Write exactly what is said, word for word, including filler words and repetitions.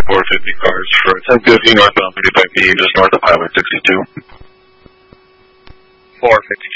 four fifty cars for ten fifty northbound thirty-five B, just north of Highway sixty-two. four fifty